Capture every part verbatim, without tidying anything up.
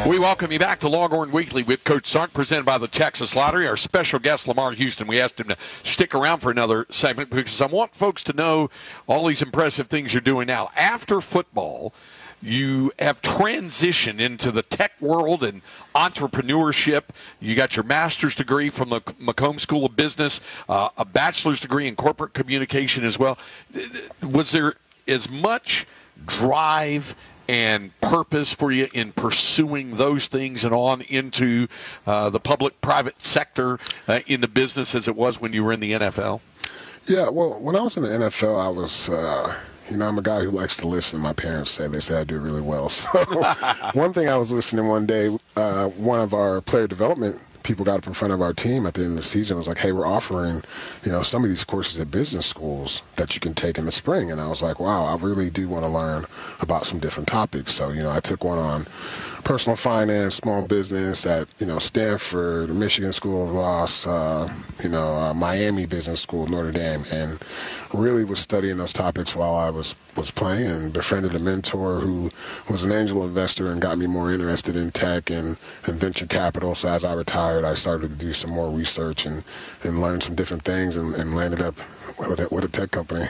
We welcome you back to Longhorn Weekly with Coach Sark, presented by the Texas Lottery. Our special guest, Lamar Houston, we asked him to stick around for another segment because I want folks to know all these impressive things you're doing now. After football, you have transitioned into the tech world and entrepreneurship. You got your master's degree from the Macomb School of Business, uh, a bachelor's degree in corporate communication as well. Was there as much drive and purpose for you in pursuing those things and on into uh, the public-private sector uh, in the business as it was when you were in the N F L? Yeah, well, when I was in the N F L, I was, uh, you know, I'm a guy who likes to listen. My parents say, they say I do really well. So one thing I was listening one day, uh, one of our player development people got up in front of our team at the end of the season and was like, hey, we're offering, you know, some of these courses at business schools that you can take in the spring. And I was like, wow, I really do want to learn about some different topics. So, you know, I took one on personal finance, small business at, you know, Stanford, Michigan School of Law, uh, you know, uh, Miami Business School, Notre Dame, and really was studying those topics while I was, was playing, and befriended a mentor who was an angel investor and got me more interested in tech and, and venture capital. So as I retired, I started to do some more research and, and learn some different things and, and landed up with a, with a tech company.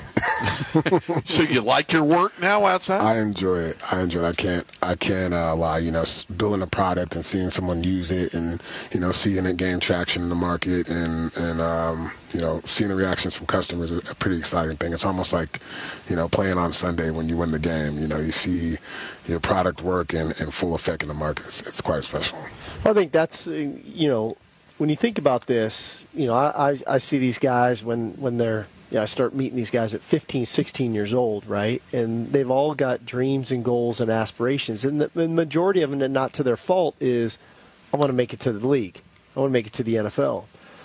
So you like your work now outside? I enjoy it. I enjoy it. I can't, I can't uh, lie. You know, building a product and seeing someone use it and, you know, seeing it gain traction in the market and, and um, you know, seeing the reactions from customers is a pretty exciting thing. It's almost like, you know, playing on Sunday when you win the game. You know, you see your product work in, in full effect in the market. It's, it's quite special. I think that's, you know, when you think about this, you know, I, I, I see these guys when, when they're, yeah, I start meeting these guys at fifteen, sixteen years old, right? And they've all got dreams and goals and aspirations. And the, the majority of them, and not to their fault, is I want to make it to the league. I want to make it to the N F L.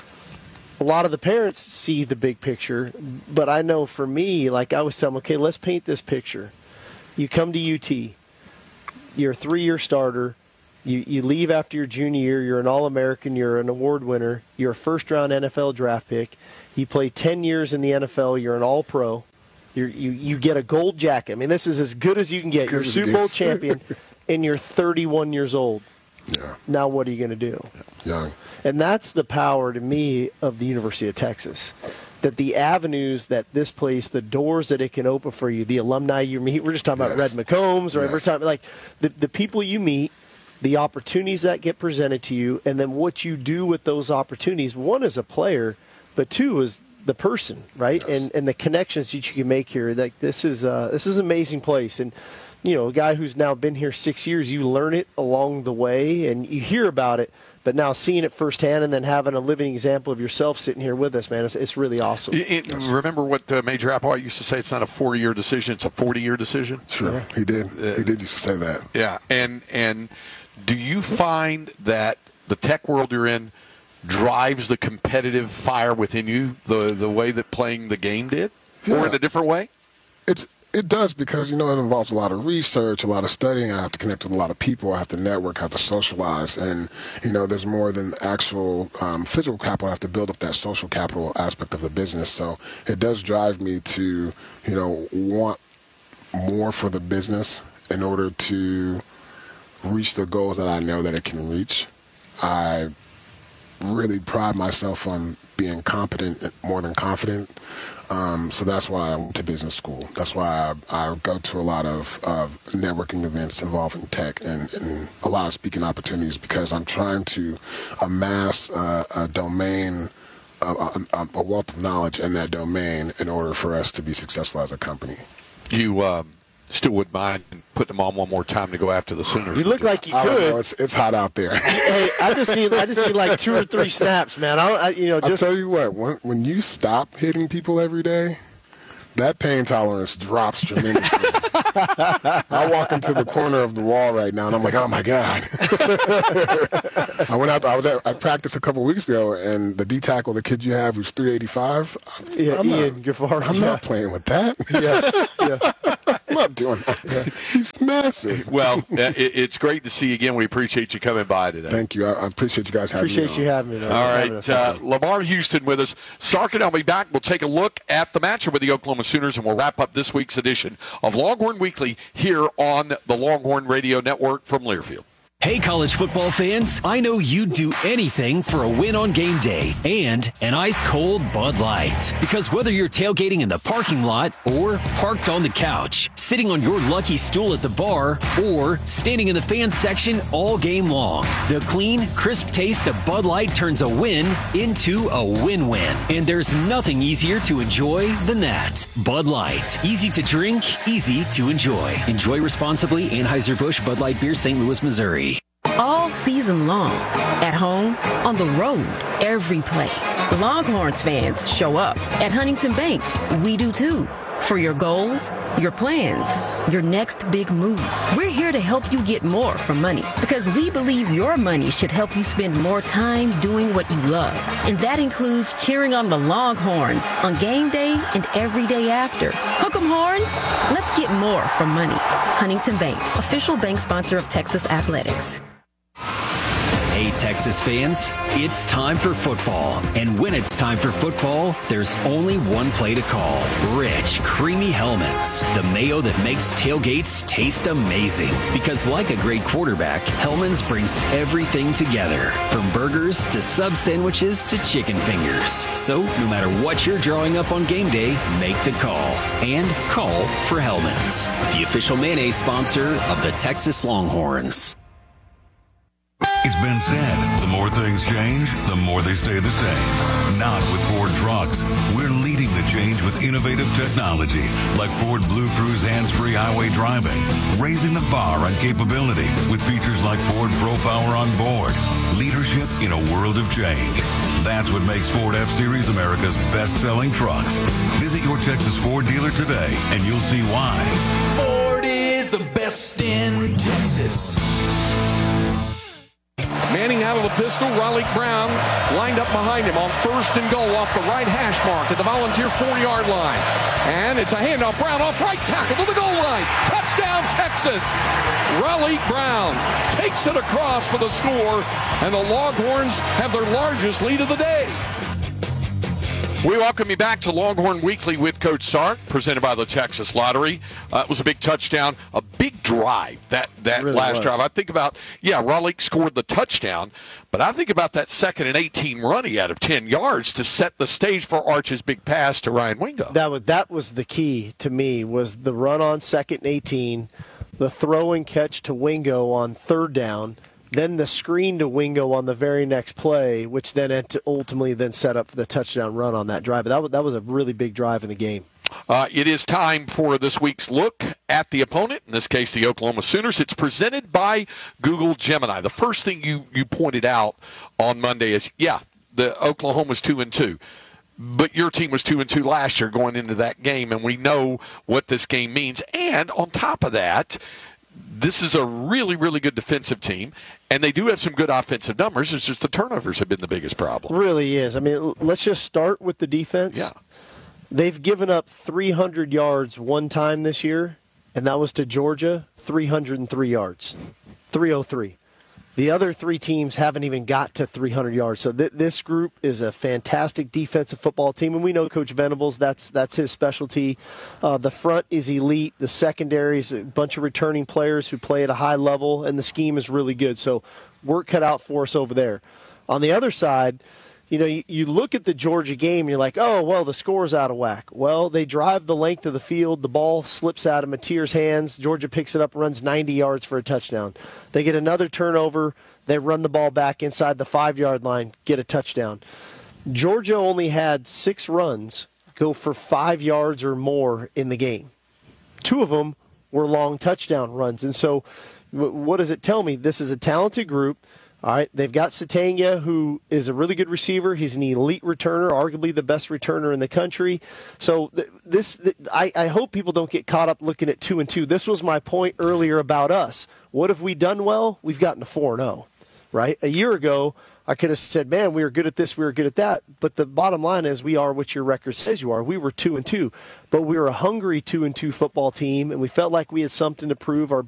A lot of the parents see the big picture, but I know for me, like I was telling them, okay, let's paint this picture. You come to U T, you're a three-year starter. You you leave after your junior year. You're an All-American. You're an award winner. You're a first-round N F L draft pick. You play ten years in the N F L. You're an All-Pro. You're, you you get a gold jacket. I mean, this is as good as you can get. You're a Super Bowl champion, and you're thirty-one years old. Yeah. Now what are you going to do? Young. And that's the power, to me, of the University of Texas. That the avenues that this place, the doors that it can open for you, the alumni you meet. We're just talking Yes. about Red McCombs, right? Yes. We're talking like the the people you meet, the opportunities that get presented to you, and then what you do with those opportunities. One as a player, but two is the person, right? Yes. And and the connections that you can make here. Like this is uh, this is an amazing place, and you know, a guy who's now been here six years, you learn it along the way, and you hear about it. But now seeing it firsthand and then having a living example of yourself sitting here with us, man, it's, it's really awesome. It, it, remember what uh, Major Applewhite used to say? It's not a four-year decision; it's a forty-year decision. Sure, Yeah. he did. Uh, he did used to say that. Yeah, and and do you find that the tech world you're in drives the competitive fire within you the the way that playing the game did, Yeah. or in a different way? It's It does because, you know, it involves a lot of research, a lot of studying. I have to connect with a lot of people. I have to network, I have to socialize. And, you know, there's more than actual um, physical capital. I have to build up that social capital aspect of the business. So it does drive me to, you know, want more for the business in order to reach the goals that I know that it can reach. I really pride myself on being competent more than confident. Um, so that's why I went to business school. That's why I, I go to a lot of, of networking events involving tech and, and a lot of speaking opportunities because I'm trying to amass uh, a domain, a, a, a wealth of knowledge in that domain in order for us to be successful as a company. You um, still wouldn't mind putting them on one more time to go after the Sooners? You look like you I don't could. know, it's, it's hot out there. Hey, I just need I just need like two or three snaps, man. I, don't, I you know just I'll tell you what, when, when you stop hitting people every day, that pain tolerance drops tremendously. I walk into the corner of the wall right now, and I'm like, oh, my God. I went out, I was at, I practiced a couple of weeks ago, and the D-tackle, the kid you have who's three eighty-five, yeah, I'm, Ian not, Gaffar, I'm yeah. not playing with that. yeah, yeah. I'm not doing that. Yeah. He's massive. Well, it, it's great to see you again. We appreciate you coming by today. Thank you. I, I appreciate you guys having Appreciate me you on. having me. Man. All Having right, us uh, on. Lamar Houston with us. Sark and I'll be back. We'll take a look at the matchup with the Oklahoma Sooners, and we'll wrap up this week's edition of Longhorn Weekly here on the Longhorn Radio Network from Learfield. Hey, college football fans, I know you'd do anything for a win on game day and an ice-cold Bud Light. Because whether you're tailgating in the parking lot or parked on the couch, sitting on your lucky stool at the bar, or standing in the fan section all game long, the clean, crisp taste of Bud Light turns a win into a win-win. And there's nothing easier to enjoy than that. Bud Light. Easy to drink, easy to enjoy. Enjoy responsibly. Anheuser-Busch Bud Light Beer, Saint Louis, Missouri. All season long, at home, on the road, every play. Longhorns fans show up. At Huntington Bank, we do too. For your goals, your plans, your next big move. We're here to help you get more from money because we believe your money should help you spend more time doing what you love. And that includes cheering on the Longhorns on game day and every day after. Hook 'em Horns. Let's get more from money. Huntington Bank, official bank sponsor of Texas Athletics. Hey, Texas fans, it's time for football. And when it's time for football, there's only one play to call. Rich, creamy Hellman's. The mayo that makes tailgates taste amazing. Because like a great quarterback, Hellman's brings everything together. From burgers to sub sandwiches to chicken fingers. So no matter what you're drawing up on game day, make the call. And call for Hellman's, the official mayonnaise sponsor of the Texas Longhorns. It's been said, the more things change, the more they stay the same. Not with Ford trucks. We're leading the change with innovative technology like Ford Blue Cruise hands-free highway driving, raising the bar on capability with features like Ford Pro Power on board. Leadership in a world of change. That's what makes Ford F-Series America's best-selling trucks. Visit your Texas Ford dealer today and you'll see why. Ford is the best in Texas. Manning out of the pistol. Raleigh Brown lined up behind him on first and goal off the right hash mark at the Volunteer four-yard line. And it's a handoff. Brown off right tackle to the goal line. Touchdown, Texas. Raleigh Brown takes it across for the score, and the Longhorns have their largest lead of the day. We welcome you back to Longhorn Weekly with Coach Sark, presented by the Texas Lottery. Uh, it was a big touchdown, a big drive, that, that really last was. drive. I think about, yeah, Raleigh scored the touchdown, but I think about that second and eighteen run he had of ten yards to set the stage for Arch's big pass to Ryan Wingo. That was, that was the key to me, was the run on second and eighteen, the throw and catch to Wingo on third down, then the screen to Wingo on the very next play, which then ultimately then set up for the touchdown run on that drive. But that was, that was a really big drive in the game. Uh, it is time for this week's look at the opponent, in this case the Oklahoma Sooners. It's presented by Google Gemini. The first thing you, you pointed out on Monday is, yeah, the Oklahoma's two and two. But your team was two and two last year going into that game, and we know what this game means. And on top of that, this is a really, really good defensive team, and they do have some good offensive numbers. It's just the turnovers have been the biggest problem. Really is. I mean, let's just start with the defense. Yeah. They've given up three hundred yards one time this year, and that was to Georgia, three hundred three yards, three oh three. The other three teams haven't even got to three hundred yards. So th- this group is a fantastic defensive football team, and we know Coach Venables, that's that's his specialty. Uh, the front is elite. The secondary is a bunch of returning players who play at a high level, and the scheme is really good. So work cut out for us over there. On the other side, you know, you, you look at the Georgia game, and you're like, oh, well, the score's out of whack. Well, they drive the length of the field. The ball slips out of Mateer's hands. Georgia picks it up, runs ninety yards for a touchdown. They get another turnover. They run the ball back inside the five-yard line, get a touchdown. Georgia only had six runs go for five yards or more in the game. Two of them were long touchdown runs. And so what does it tell me? This is a talented group. All right, they've got Satania, who is a really good receiver. He's an elite returner, arguably the best returner in the country. So th- this, th- I, I hope people don't get caught up looking at two and two. This was my point earlier about us. What have we done well? We've gotten to four and oh, right? A year ago, I could have said, man, we were good at this, we were good at that. But the bottom line is we are what your record says you are. We were two and two, but we were a hungry two and two football team, and we felt like we had something to prove. Our